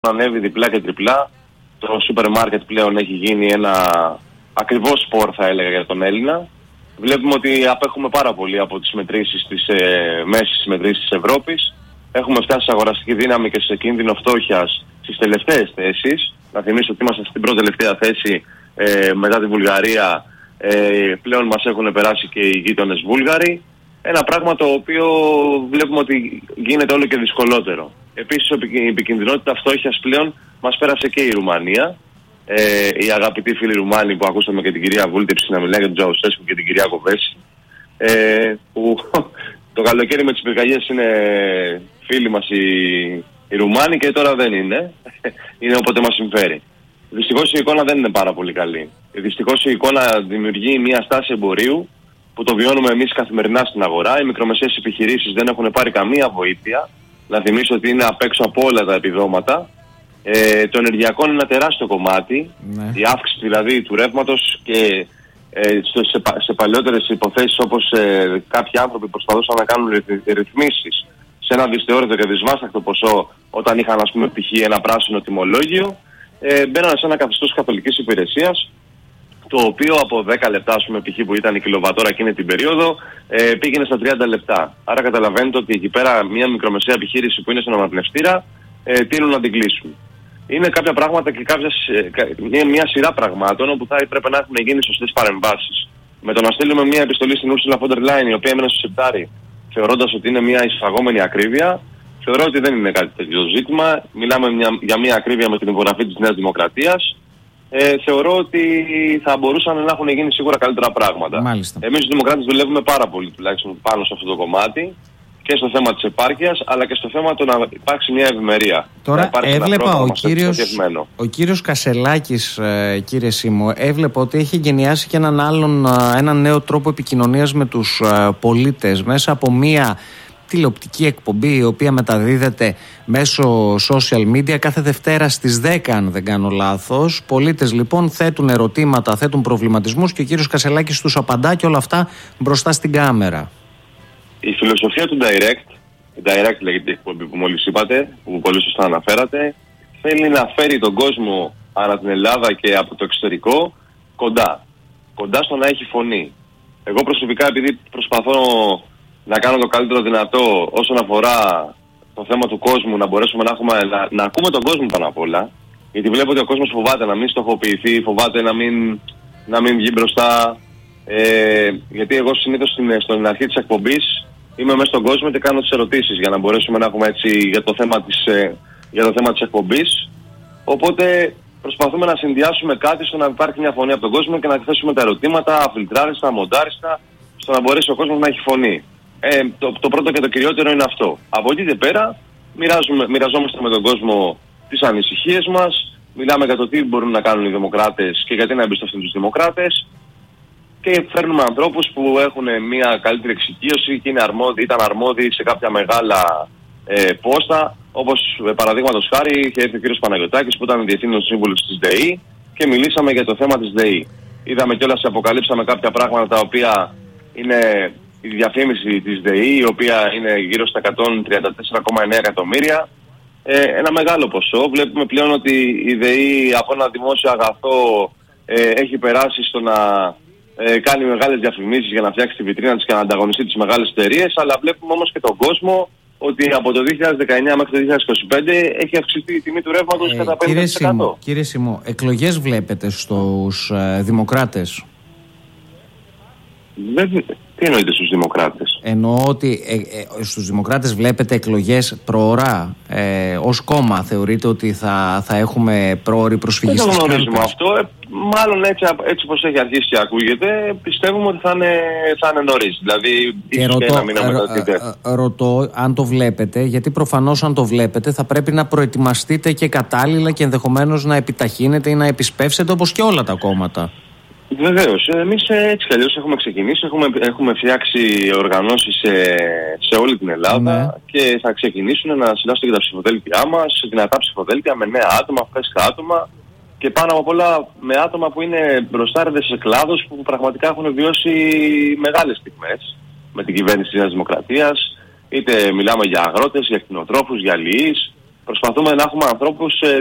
ανέβει διπλά και τριπλά. Το σούπερ μάρκετ πλέον έχει γίνει ένα ακριβώς σπορ, θα έλεγα, για τον Έλληνα. Βλέπουμε ότι απέχουμε πάρα πολύ από τις μετρήσεις, τις μέσες μετρήσεις της Ευρώπης. Έχουμε φτάσει σε αγοραστική δύναμη και σε κίνδυνο φτώχειας στις τελευταίες θέσεις. Να θυμίσω ότι είμαστε στην πρώτη τελευταία θέση μετά τη Βουλγαρία. Πλέον μας έχουν περάσει και οι γείτονες Βούλγαροι. Ένα πράγμα το οποίο βλέπουμε ότι γίνεται όλο και δυσκολότερο. Επίσης η επικινδυνότητα φτώχειας πλέον μας πέρασε και η Ρουμανία. Οι αγαπητοί φίλοι Ρουμάνοι που ακούσαμε και την κυρία Βούλτεψη να μιλάει για τον Τζαουσέσκου και την κυρία Κοβέση, που το καλοκαίρι με τις πυρκαγιές είναι φίλοι μας οι Ρουμάνοι και τώρα δεν είναι. Είναι όποτε μας συμφέρει. Δυστυχώς η εικόνα δεν είναι πάρα πολύ καλή. Δυστυχώς η εικόνα δημιουργεί μια στάση εμπορίου που το βιώνουμε εμείς καθημερινά στην αγορά. Οι μικρομεσαίες επιχειρήσεις δεν έχουν πάρει καμία βοήθεια. Να θυμίσω ότι είναι απ' έξω από όλα τα επιδόματα. Το ενεργειακό είναι ένα τεράστιο κομμάτι. Ναι. Η αύξηση δηλαδή του ρεύματος και σε παλιότερες υποθέσεις όπως κάποιοι άνθρωποι προσπαθούσαν να κάνουν ρυθμίσεις σε ένα δυσθεώρητο και δυσβάσταχτο ποσό όταν είχαν, ας πούμε, π.χ. ένα πράσινο τιμολόγιο, μπαίνανε σε ένα καθεστώς καθολικής υπηρεσίας, το οποίο από 10 λεπτά, ας πούμε, π.χ. που ήταν η κιλοβατόρα εκείνη την περίοδο, πήγαινε στα 30 λεπτά. Άρα καταλαβαίνετε ότι εκεί πέρα μια μικρομεσαία επιχείρηση που είναι στον αναπνευστήρα τείνουν να την κλείσουν. Είναι κάποια πράγματα και μια σειρά πραγμάτων όπου θα έπρεπε να έχουν γίνει σωστές παρεμβάσεις. Με το να στείλουμε μια επιστολή στην Ursula von der Leyen, η οποία έμενε στο σεπτάρι, θεωρώντας ότι είναι μια εισφαγόμενη ακρίβεια, θεωρώ ότι δεν είναι κάτι τέτοιο ζήτημα. Μιλάμε για μια ακρίβεια με την υπογραφή της Νέας Δημοκρατίας. Θεωρώ ότι θα μπορούσαν να έχουν γίνει σίγουρα καλύτερα πράγματα. Μάλιστα. Εμείς οι Δημοκράτες δουλεύουμε πάρα πολύ, τουλάχιστον πάνω σε αυτό το κομμάτι, και στο θέμα της επάρκειας, αλλά και στο θέμα του να υπάρξει μια ευημερία. Τώρα έβλεπα ο κύριος Κασελάκης, κύριε Σίμω, έβλεπα ότι έχει γενιάσει και έναν νέο τρόπο επικοινωνίας με τους πολίτες μέσα από μια τηλεοπτική εκπομπή η οποία μεταδίδεται μέσω social media κάθε Δευτέρα στις 10, αν δεν κάνω λάθος. Πολίτες λοιπόν θέτουν ερωτήματα, θέτουν προβληματισμούς και ο κύριος Κασελάκης τους απαντά και όλα αυτά μπροστά στην κάμερα. Η φιλοσοφία του Direct λέγεται η εκπομπή που μόλις είπατε, που πολύ σωστά αναφέρατε, θέλει να φέρει τον κόσμο ανά την Ελλάδα και από το εξωτερικό κοντά στο να έχει φωνή. Εγώ προσωπικά, επειδή προσπαθώ να κάνω το καλύτερο δυνατό όσον αφορά το θέμα του κόσμου, να μπορέσουμε να ακούμε τον κόσμο πάνω απ' όλα, γιατί βλέπω ότι ο κόσμος φοβάται να μην στοχοποιηθεί, φοβάται να μην βγει μπροστά, γιατί εγώ συνήθως στην αρχή της εκπομπής είμαι μέσα στον κόσμο και κάνω τις ερωτήσεις για να μπορέσουμε να έχουμε έτσι για το θέμα της εκπομπής. Οπότε προσπαθούμε να συνδυάσουμε κάτι στο να υπάρχει μια φωνή από τον κόσμο και να θέσουμε τα ερωτήματα αφιλτράριστα, μοντάριστα, στο να μπορέσει ο κόσμος να έχει φωνή. Το πρώτο και το κυριότερο είναι αυτό. Από εκεί και πέρα μοιραζόμαστε με τον κόσμο τις ανησυχίες μας, μιλάμε για το τι μπορούν να κάνουν οι δημοκράτες και γιατί να εμπιστευτούν τους δημοκράτες, και φέρνουμε ανθρώπους που έχουν μια καλύτερη εξοικείωση και ήταν αρμόδιοι σε κάποια μεγάλα πόστα, όπως παραδείγματος χάρη είχε έρθει ο κ. Παναγιωτάκης που ήταν διευθύνων σύμβουλος της ΔΕΗ και μιλήσαμε για το θέμα της ΔΕΗ. Είδαμε κιόλας, αποκαλύψαμε κάποια πράγματα τα οποία είναι η διαφήμιση της ΔΕΗ, η οποία είναι γύρω στα 134,9 εκατομμύρια. Ένα μεγάλο ποσό. Βλέπουμε πλέον ότι η ΔΕΗ από ένα δημόσιο αγαθό έχει περάσει στο να κάνει μεγάλες διαφημίσεις για να φτιάξει τη βιτρίνα της και να ανταγωνιστεί τις μεγάλες εταιρείες, αλλά βλέπουμε όμως και τον κόσμο ότι από το 2019 μέχρι το 2025 έχει αυξηθεί η τιμή του ρεύματος κατά 50%. Κύριε Σίμω, εκλογές βλέπετε στους δημοκράτες? Τι εννοείτε στους δημοκράτες? Εννοώ ότι στους δημοκράτες βλέπετε εκλογές προωρά. Ως κόμμα θεωρείτε ότι θα έχουμε προώρη προσφυγή στις κάλπες? Δεν το γνωρίζουμε αυτό. Μάλλον έτσι όπως έχει αρχίσει και ακούγεται, πιστεύουμε ότι θα είναι νωρίς. Δηλαδή, ρωτώ αν το βλέπετε, γιατί προφανώς αν το βλέπετε θα πρέπει να προετοιμαστείτε και κατάλληλα και ενδεχομένως να επιταχύνετε ή να επισπεύσετε όπως και όλα τα κόμματα. Βεβαίως. Εμείς έτσι κι αλλιώς έχουμε ξεκινήσει, έχουμε φτιάξει οργανώσεις σε όλη την Ελλάδα, ναι, και θα ξεκινήσουν να συντάσσουν και τα ψηφοδέλτια μας, δυνατά ψηφοδέλτια με νέα άτομα, φρέσκα άτομα και πάνω απ' όλα με άτομα που είναι μπροστάριδες σε κλάδους που πραγματικά έχουν βιώσει μεγάλες στιγμές με την κυβέρνηση της Νέας Δημοκρατίας. Είτε μιλάμε για αγρότες, για κτηνοτρόφους, για αλληλείς, προσπαθούμε να έχουμε ανθρώπους